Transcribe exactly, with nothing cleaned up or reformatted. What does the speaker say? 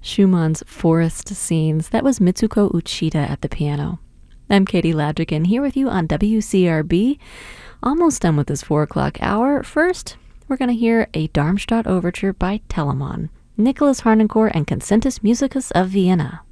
Schumann's Forest Scenes. That was Mitsuko Uchida at the piano. I'm Katie Ladrigan here with you on W C R B. Almost done with this four o'clock hour. First, we're going to hear a Darmstadt overture by Telemann, Nicholas Harnoncourt and Concentus Musicus of Vienna.